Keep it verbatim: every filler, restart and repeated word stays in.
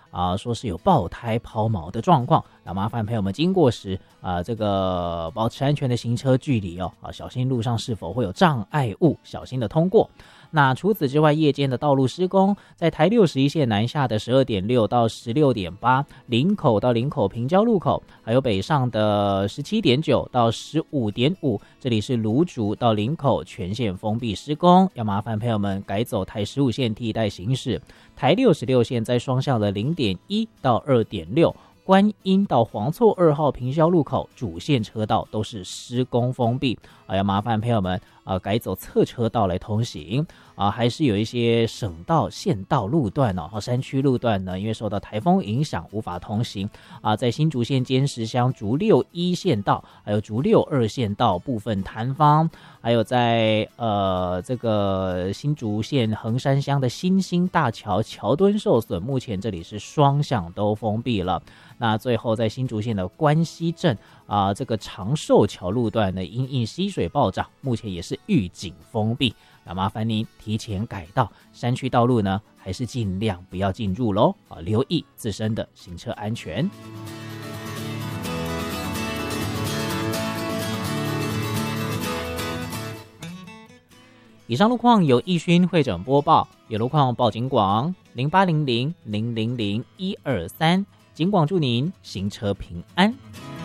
啊、呃，说是有爆胎抛锚的状况，那麻烦朋友们经过时啊、呃，这个保持安全的行车距离哦，啊，小心路上是否会有障碍物，小心的通过。那除此之外，夜间的道路施工，在台六十一线南下的十二点六到十六点八，林口到林口平交路口，还有北上的十七点九到十五点五，这里是芦竹到林口全线封闭施工，要麻烦朋友们改走台十五线替代行驶。台六十六线在双向的零点一到二点六。观音到黄厝二号平交路口主线车道都是施工封闭，啊，要麻烦朋友们啊改走侧车道来通行啊，还是有一些省道、县道路段哦，山区路段呢，因为受到台风影响无法通行啊，在新竹县尖石乡竹六一县道，还有竹六二县道部分摊方，还有在呃这个新竹县横山乡的新兴大桥桥墩受损，目前这里是双向都封闭了。那最后在新竹县的关西镇啊、呃，这个长寿桥路段呢，因应溪水暴涨，目前也是预警封闭。那麻烦您提前改道，山区道路呢，还是尽量不要进入喽啊，留意自身的行车安全。以上路况由义勋会诊播报，有路况报警广零八零零零零零一二三。警广祝您行车平安。